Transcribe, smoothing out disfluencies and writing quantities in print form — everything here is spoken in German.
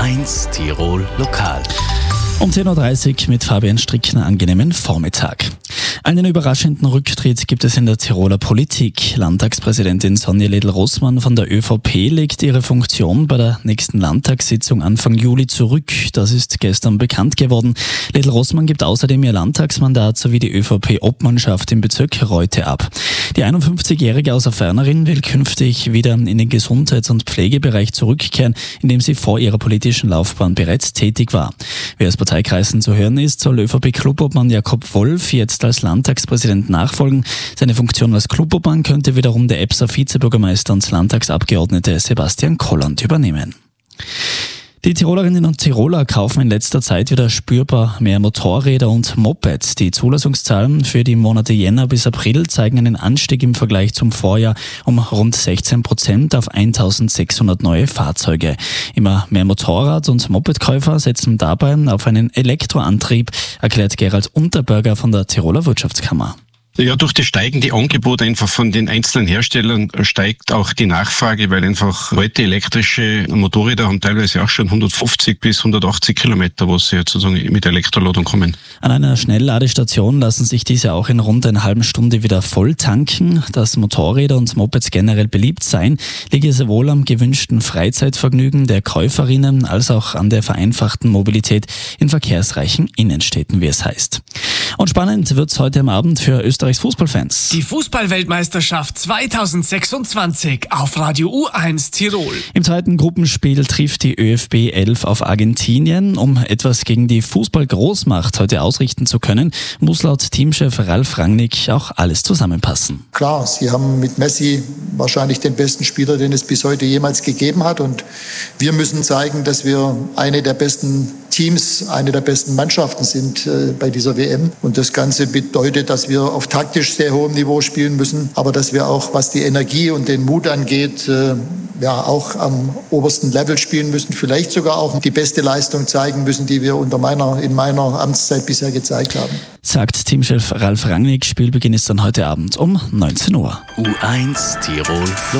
U1 Tirol Lokal. Um 10.30 Uhr mit Fabian Strickner angenehmen Vormittag. Einen überraschenden Rücktritt gibt es in der Tiroler Politik. Landtagspräsidentin Sonja Ledl-Rossmann von der ÖVP legt ihre Funktion bei der nächsten Landtagssitzung Anfang Juli zurück. Das ist gestern bekannt geworden. Ledl-Rossmann gibt außerdem ihr Landtagsmandat sowie die ÖVP-Obmannschaft im Bezirk Reute ab. Die 51-jährige Außerfernerin will künftig wieder in den Gesundheits- und Pflegebereich zurückkehren, in dem sie vor ihrer politischen Laufbahn bereits tätig war. Wer aus Parteikreisen zu hören ist, soll ÖVP-Clubobmann Jakob Wolf jetzt als Landtagspräsident nachfolgen. Seine Funktion als Clubobmann könnte wiederum der Epser Vizebürgermeister und Landtagsabgeordnete Sebastian Kolland übernehmen. Die Tirolerinnen und Tiroler kaufen in letzter Zeit wieder spürbar mehr Motorräder und Mopeds. Die Zulassungszahlen für die Monate Jänner bis April zeigen einen Anstieg im Vergleich zum Vorjahr um rund 16% auf 1.600 neue Fahrzeuge. Immer mehr Motorrad- und Mopedkäufer setzen dabei auf einen Elektroantrieb, erklärt Gerald Unterberger von der Tiroler Wirtschaftskammer. Ja, durch das steigende Angebot einfach von den einzelnen Herstellern steigt auch die Nachfrage, weil einfach heute elektrische Motorräder haben teilweise auch schon 150 bis 180 Kilometer, was sie jetzt sozusagen mit Elektroladung kommen. An einer Schnellladestation lassen sich diese auch in rund einer halben Stunde wieder voll tanken. Dass Motorräder und Mopeds generell beliebt seien, liege sowohl am gewünschten Freizeitvergnügen der Käuferinnen als auch an der vereinfachten Mobilität in verkehrsreichen Innenstädten, wie es heißt. Und spannend wird's heute am Abend für Österreichs Fußballfans. Die Fußballweltmeisterschaft 2026 auf Radio U1 Tirol. Im zweiten Gruppenspiel trifft die ÖFB 11 auf Argentinien. Um etwas gegen die Fußballgroßmacht heute ausrichten zu können, muss laut Teamchef Ralf Rangnick auch alles zusammenpassen. Klar, sie haben mit Messi wahrscheinlich den besten Spieler, den es bis heute jemals gegeben hat. Und wir müssen zeigen, dass wir eine der besten Teams, eine der besten Mannschaften sind bei dieser WM. Und das Ganze bedeutet, dass wir auf taktisch sehr hohem Niveau spielen müssen, aber dass wir auch, was die Energie und den Mut angeht, auch am obersten Level spielen müssen, vielleicht sogar auch die beste Leistung zeigen müssen, die wir in meiner Amtszeit bisher gezeigt haben. Sagt Teamchef Ralf Rangnick. Spielbeginn ist dann heute Abend um 19 Uhr. U1 Tirol Lokal.